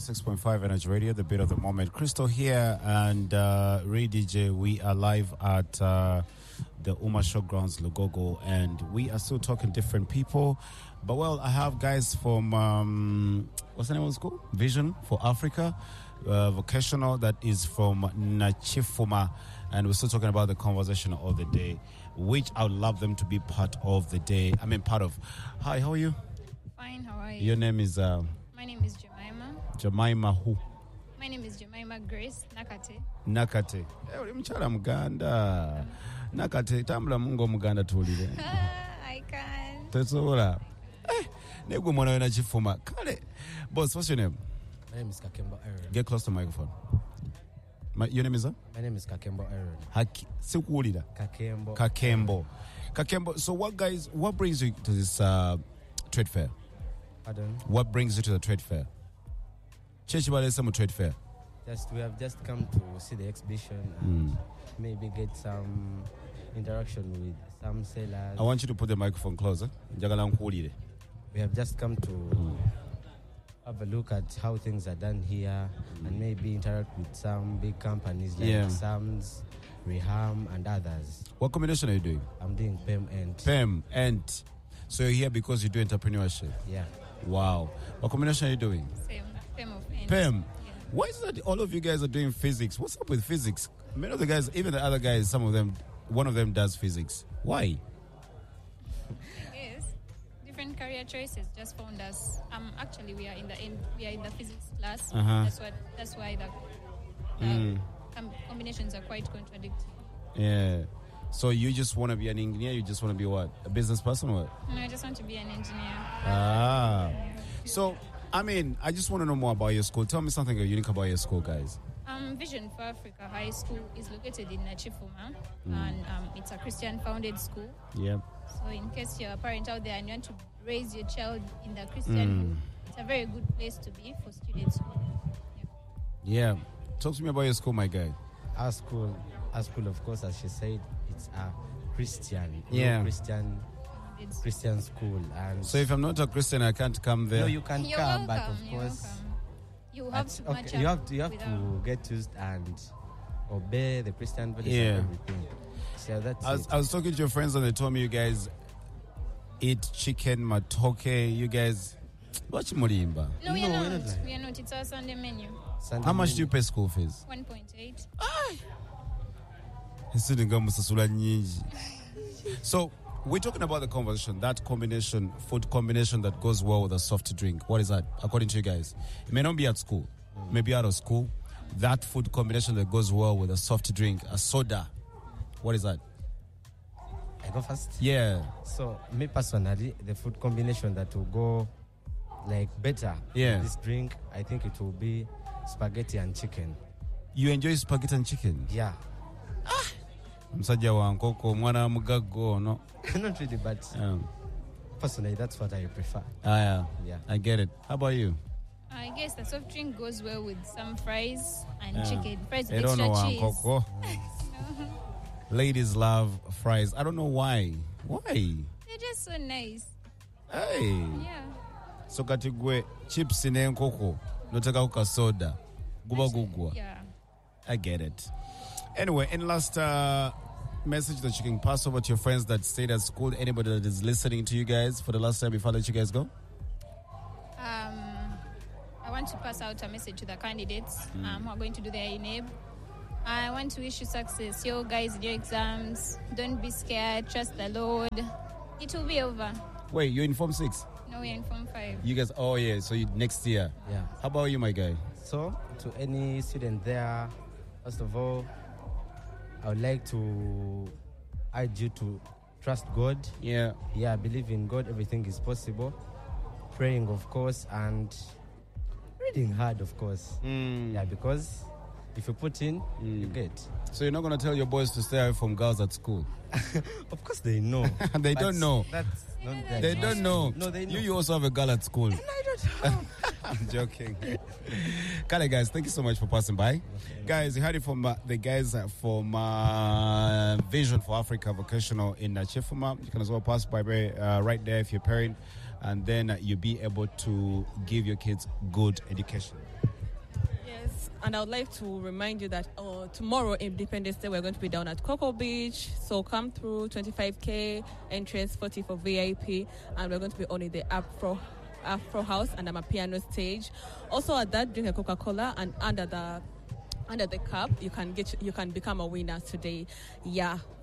106.5 Energy Radio, the beat of the moment. Crystal here and Ray DJ. We are live at the Uma Showgrounds, Lugogo, and we are still talking different people. But well, I have guys from, what's the name of the school? Vision for Africa, vocational, that is from Nachifuma. And we're still talking about the conversation of the day, which I would love them to be part of the day. Part of. Hi, how are you? Fine, how are you? Your name is? My name is Jemima. Jemima who? My name is Jemima Grace Nakate. Nakate. Uli mchala Muganda. Nakate, tambula mungo Muganda tulile. I can. Tetsola. Nego mwana wena chifuma. Kale. Boss, what's your name? My name is Kakembo Aaron. Get close to the microphone. Your name is? My name is Kakembo Aaron. Sikulida. Kakembo. Kakembo. So what brings you to this trade fair? Pardon? What brings you to the trade fair? Chechibale trade fair. We have just come to see the exhibition and maybe get some interaction with some sellers. I want you to put the microphone closer. We have just come to have a look at how things are done here and maybe interact with some big companies like Sam's, Reham and others. What combination are you doing? I'm doing PEM and. PEM and. So you're here because you do entrepreneurship? Yeah. Wow. What combination are you doing? Same. PEM of N. PEM. Yeah. Why is that all of you guys are doing physics? What's up with physics? Many of the guys, even the other guys, some of them, one of them does physics. Why? Yes. Different career choices just found us. Actually, we are in the physics class. That's why the combinations are quite contradictory. Yeah. So you just want to be an engineer? You just want to be what? A business person or what? No, I just want to be an engineer. So, I just want to know more about your school. Tell me something unique about your school, guys. Vision for Africa High School is located in Nachifuma, and it's a Christian-founded school. Yep. So in case you're a parent out there and you want to raise your child in the Christian, it's a very good place to be for students. Yeah. Talk to me about your school, my guy. Our school, of course, as she said, it's a Christian. Christian school. And so if I'm not a Christian, I can't come there? No, you can You're come, welcome, but of course... You have to match you up. have to get used and obey the Christian values and everything. So that's I was talking to your friends and they told me you guys eat chicken, matoke. You guys watch Murimba. No, we are not. We are not. It's our Sunday menu. How much do you pay school fees? 1.8. So we're talking about the conversation, that food combination that goes well with a soft drink. What is that, according to you guys? It may not be at school, maybe out of school. That food combination that goes well with a soft drink, a soda. What is that? I go first? Yeah. So, me personally, the food combination that will go better with this drink, I think it will be spaghetti and chicken. You enjoy spaghetti and chicken? Yeah. Msajja wa nkoko, mwana mugago, no? Not really, but personally, that's what I prefer. Yeah. I get it. How about you? I guess the soft drink goes well with some fries and chicken. Fries with I don't extra know cheese. Nkoko. Ladies love fries. I don't know why. Why? They're just so nice. Hey. Yeah. So katigwe chips ne nkoko. Notaka kuka soda. Guba gugwa. Yeah. I get it. Anyway, in last message that you can pass over to your friends that stayed at school, anybody that is listening to you guys for the last time before I let you guys go? I want to pass out a message to the candidates who are going to do their INEB. I want to wish you success. You guys, your exams, don't be scared. Trust the Lord. It will be over. Wait, you're in Form 6? No, we're in Form 5. You guys, so next year. Yeah. How about you, my guy? So, to any student there, first of all, I would like to urge you to trust God. Yeah. Yeah, believe in God. Everything is possible. Praying, of course, and reading hard, of course. Yeah, because if you put in, you get. So you're not going to tell your boys to stay away from girls at school? Of course they know. They don't know. That's not that. They don't know. No, they know. You also have a girl at school. And I don't know. I'm joking. Kale, guys, thank you so much for passing by. Okay. Guys, you heard it from the guys from Vision for Africa Vocational in Chifuma. You can as well pass by right there if you're a parent, and then you'll be able to give your kids good education. Yes, and I would like to remind you that tomorrow, Independence Day, we're going to be down at Cocoa Beach. So come through, 25K, entrance 40 for VIP, and we're going to be owning the Afro House and a piano stage. Also at that, drink a Coca-Cola, and under the cup, you can become a winner today. Yeah.